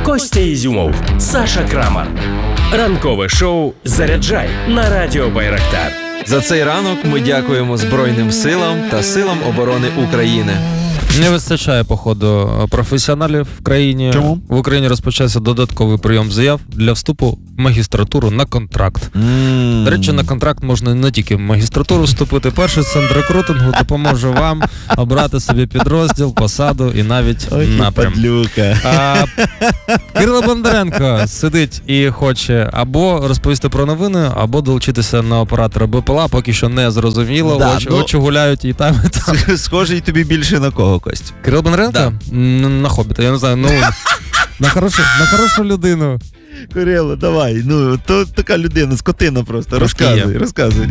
Костя Ізюмов, Саша Крамар. Ранкове шоу «Заряджай» на Радіо Байрактар. За цей ранок ми дякуємо Збройним силам та силам оборони України. Не вистачає, походу, професіоналів в країні. Чому? В Україні розпочався додатковий прийом заяв для вступу в магістратуру на контракт. До речі, на контракт можна не тільки в магістратуру вступити. Перший центр рекрутингу допоможе вам обрати собі підрозділ, посаду і навіть напрям. Кирило Бондаренко сидить і хоче або розповісти про новини, або долучитися на оператора БПЛА. Поки що не зрозуміло. Да, очі гуляють і там, і там. Схожий тобі більше на кого, Кость? Кирило Бондаренко? Да. На Хобіта, я не знаю, на хорошу людину. Кирило, давай, то така людина, скотина просто. Трошки Розказуй.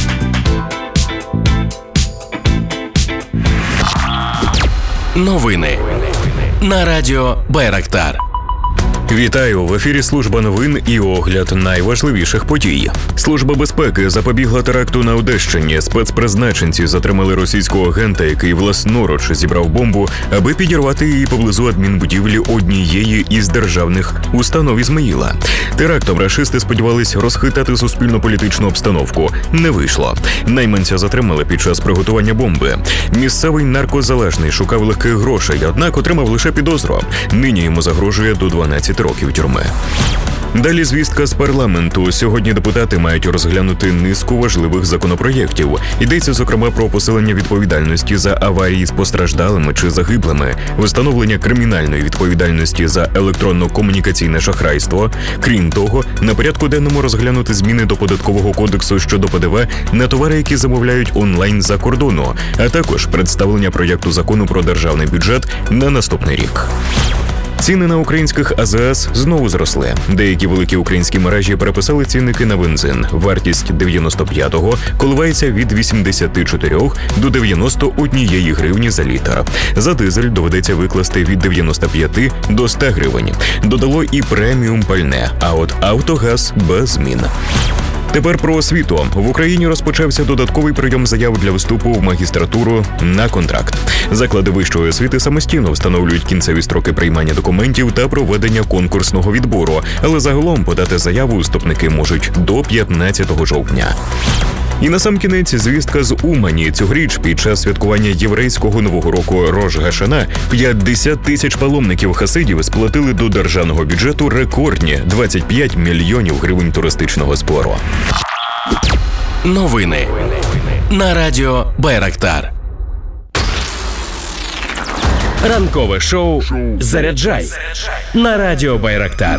Новини на Радіо Байрактар. Вітаю! В ефірі служба новин і огляд найважливіших подій. Служба безпеки запобігла теракту на Одещині. Спецпризначенці затримали російського агента, який власноруч зібрав бомбу, аби підірвати її поблизу адмінбудівлі однієї із державних установ Ізмаїла. Терактом рашисти сподівались розхитати суспільно-політичну обстановку. Не вийшло. Найманця затримали під час приготування бомби. Місцевий наркозалежний шукав легких грошей, однак отримав лише підозру. Нині йому загрожує до 12 років тюрми. Далі звістка з парламенту. Сьогодні депутати мають розглянути низку важливих законопроєктів. Йдеться, зокрема, про посилення відповідальності за аварії з постраждалими чи загиблими, встановлення кримінальної відповідальності за електронно-комунікаційне шахрайство. Крім того, на порядку денному розглянути зміни до Податкового кодексу щодо ПДВ на товари, які замовляють онлайн за кордону, а також представлення проєкту закону про державний бюджет на наступний рік. Ціни на українських АЗС знову зросли. Деякі великі українські мережі переписали цінники на бензин. Вартість 95-го коливається від 84 до 91 гривні за літр. За дизель доведеться викласти від 95 до 100 гривень. Додало і преміум пальне, а от Автогаз без змін. Тепер про освіту. В Україні розпочався додатковий прийом заяв для вступу в магістратуру на контракт. Заклади вищої освіти самостійно встановлюють кінцеві строки приймання документів та проведення конкурсного відбору, але загалом подати заяву вступники можуть до 15 жовтня. І насамкінець звістка з Умані. Цьогоріч під час святкування єврейського нового року Рош Гашана 50 тисяч паломників хасидів сплатили до державного бюджету рекордні 25 мільйонів гривень туристичного збору. Новини на Радіо Байрактар. Ранкове шоу «Заряджай» на Радіо Байрактар.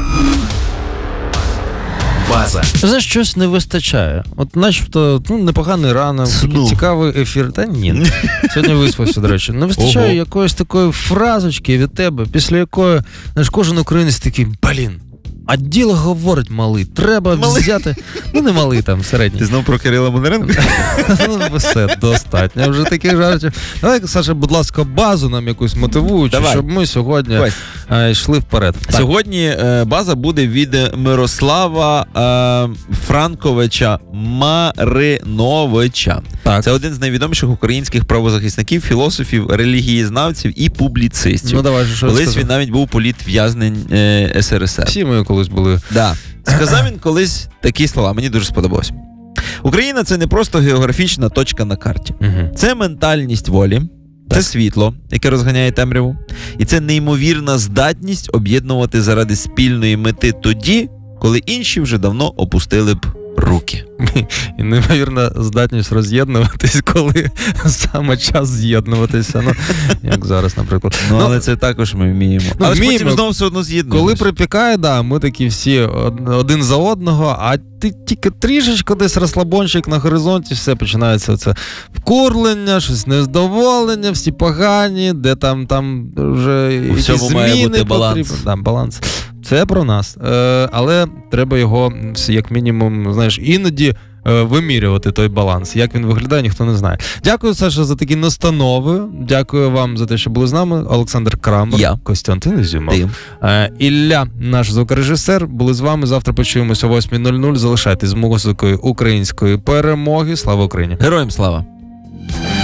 База. За щось не вистачає. От начебто, непоганий ранок, такий цікавий ефір. Та ні. Сьогодні виспався, до речі. Не вистачає якоїсь такої фразочки від тебе, після якої, знаєш, кожен українець такий, а діло говорить малий, треба взяти, не малий там, середній. Ти знов про Кирила Бондаренка? Все, достатньо вже таких жартів. Давай, Саша, будь ласка, базу нам якусь мотивуючу, щоб ми сьогодні йшли вперед. Так. Сьогодні база буде від Мирослава Франковича Мариновича. Так. Це один з найвідоміших українських правозахисників, філософів, релігієзнавців і публіцистів. Давай, що колись він навіть був політв'язнень СРСР. Всі ми колись були. Да. Сказав він колись такі слова, мені дуже сподобалось. Україна – це не просто географічна точка на карті. Це ментальність волі, це світло, яке розганяє темряву, і це неймовірна здатність об'єднувати заради спільної мети тоді, коли інші вже давно опустили б руки. І неймовірна здатність роз'єднуватись, коли саме час з'єднуватися. Як зараз, наприклад. Але це також ми вміємо. Але потім знову все одно з'єднуємося. Коли припікає, ми такі всі один за одного, а ти тільки трішечки десь розслабончик на горизонті, все починається це вкурлення, щось нездоволення, всі погані, де там вже якісь зміни потрібні. Баланс. Це про нас. Але треба його, як мінімум, знаєш, іноді вимірювати той баланс. Як він виглядає, ніхто не знає. Дякую, Саша, за такі настанови. Дякую вам за те, що були з нами. Олександр Крамер, Костянтин Ізюмов, Ілля, наш звукорежисер, були з вами. Завтра почуємося о 8:00. Залишайтесь з музикою української перемоги. Слава Україні! Героям слава!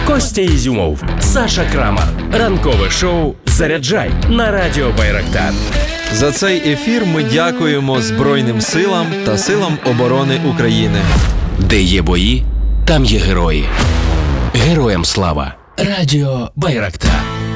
Костя Ізюмов, Саша Крамар. Ранкове шоу «Заряджай» на Радіо Байрактар. За цей ефір ми дякуємо Збройним силам та силам оборони України. Де є бої, там є герої. Героям слава. Радіо Байрактар.